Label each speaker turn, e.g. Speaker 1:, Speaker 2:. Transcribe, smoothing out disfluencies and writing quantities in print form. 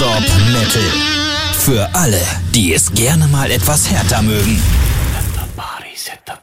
Speaker 1: Nonstop Metal. Für alle, die es gerne mal etwas härter mögen.
Speaker 2: Let the party set the